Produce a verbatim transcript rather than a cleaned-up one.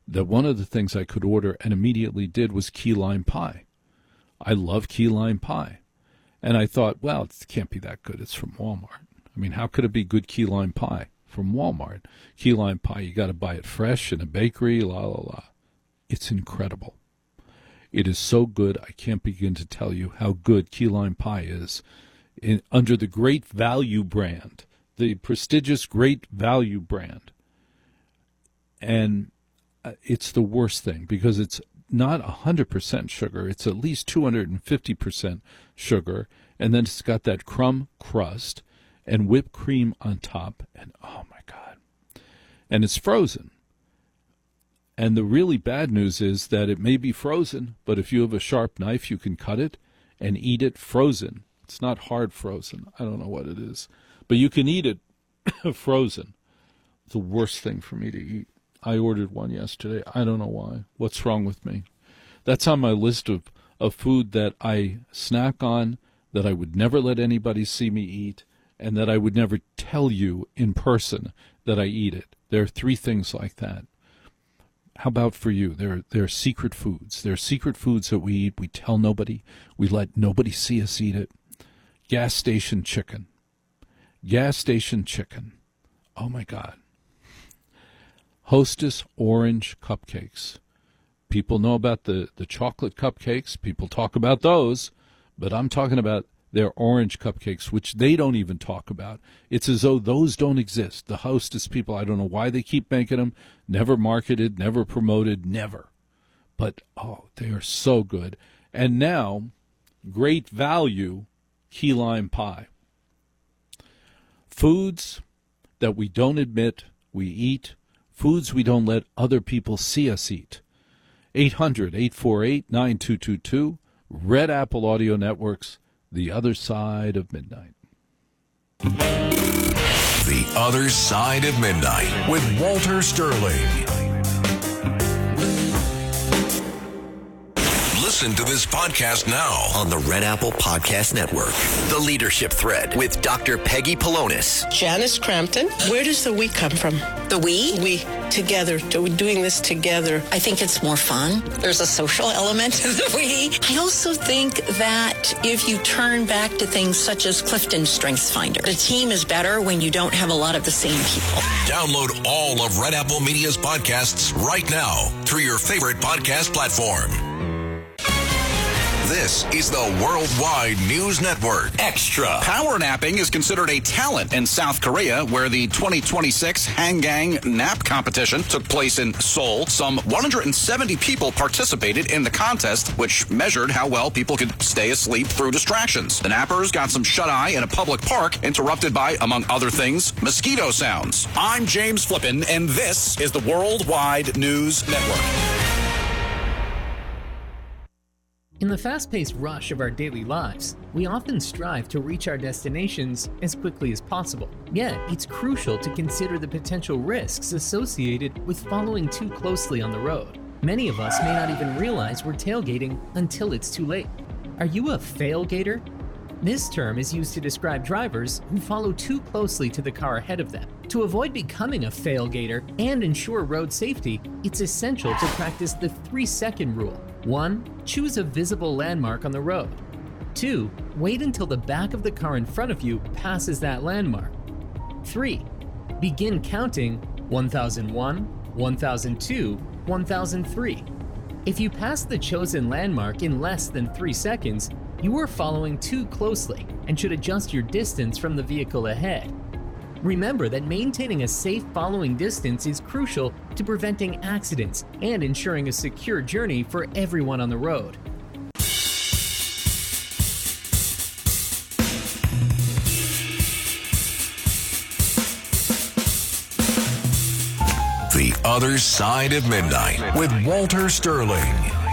that one of the things I could order and immediately did was key lime pie. I love key lime pie. And I thought, well, it can't be that good. It's from Walmart. I mean, how could it be good key lime pie from Walmart? Key lime pie, you got to buy it fresh in a bakery, la, la, la. It's incredible. It is so good, I can't begin to tell you how good key lime pie is. In, under the Great Value brand, the prestigious Great Value brand. And uh, it's the worst thing because it's not one hundred percent sugar. It's at least two hundred fifty percent sugar. And then it's got that crumb crust and whipped cream on top. And oh, my God. And it's frozen. And the really bad news is that it may be frozen, but if you have a sharp knife, you can cut it and eat it frozen. It's not hard frozen. I don't know what it is. But you can eat it frozen. The worst thing for me to eat. I ordered one yesterday. I don't know why. What's wrong with me? That's on my list of, of food that I snack on, that I would never let anybody see me eat, and that I would never tell you in person that I eat it. There are three things like that. How about for you? There, there are secret foods. There are secret foods that we eat. We tell nobody. We let nobody see us eat it. Gas station chicken. Gas station chicken. Oh, my God. Hostess orange cupcakes. People know about the, the chocolate cupcakes. People talk about those. But I'm talking about their orange cupcakes, which they don't even talk about. It's as though those don't exist. The Hostess people, I don't know why they keep making them. Never marketed, never promoted, never. But, oh, they are so good. And now, Great Value key lime pie. Foods that we don't admit we eat, foods we don't let other people see us eat. eight hundred, eight four eight, nine two two two, Red Apple Audio Networks, The Other Side of Midnight. The Other Side of Midnight with Walter Sterling. Listen to this podcast now on the Red Apple Podcast Network. The Leadership Thread with Doctor Peggy Polonis. Janice Crampton. Where does the we come from? The we? We, together, doing this together. I think it's more fun. There's a social element to the we. I also think that if you turn back to things such as Clifton StrengthsFinder, the team is better when you don't have a lot of the same people. Download all of Red Apple Media's podcasts right now through your favorite podcast platform. This is the Worldwide News Network Extra. Power napping is considered a talent in South Korea, where the twenty twenty-six Hangang Nap Competition took place in Seoul. Some one hundred seventy people participated in the contest, which measured how well people could stay asleep through distractions. The nappers got some shut-eye in a public park, interrupted by, among other things, mosquito sounds. I'm James Flippin, and this is the Worldwide News Network. In the fast-paced rush of our daily lives, we often strive to reach our destinations as quickly as possible. Yet, it's crucial to consider the potential risks associated with following too closely on the road. Many of us may not even realize we're tailgating until it's too late. Are you a failgater? This term is used to describe drivers who follow too closely to the car ahead of them. To avoid becoming a failgater and ensure road safety, it's essential to practice the three-second rule. One, choose a visible landmark on the road. Two, wait until the back of the car in front of you passes that landmark. Three, begin counting one thousand one, one thousand two, one thousand three. If you pass the chosen landmark in less than three seconds, you are following too closely and should adjust your distance from the vehicle ahead. Remember that maintaining a safe following distance is crucial to preventing accidents and ensuring a secure journey for everyone on the road. The Other Side of Midnight with Walter Sterling.